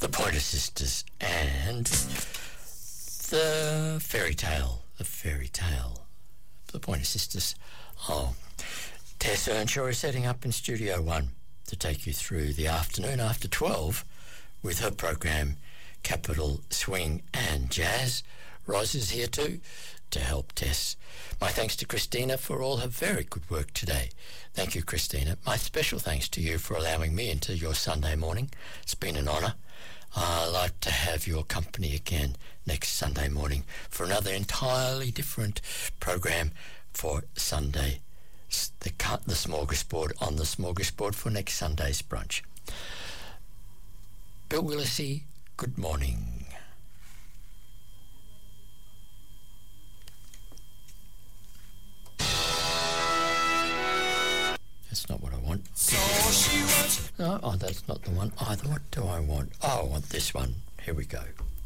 Pointer Sisters and the fairy tale. The Pointer Sisters. Oh, Tess Earnshaw is setting up in Studio 1 to take you through the afternoon after 12 with her program Capital Swing and Jazz. Roz is here too to help Tess. My thanks to Christina for all her very good work today. Thank you, Christina. My special thanks to you for allowing me into your Sunday morning. It's been an honour. I'd like to have your company again next Sunday morning for another entirely different program for Sunday. The smorgasbord on the smorgasbord for next Sunday's brunch. Bill Willesee, good morning. That's not what I want. No, that's not the one either. What do I want? Oh, I want this one. Here we go.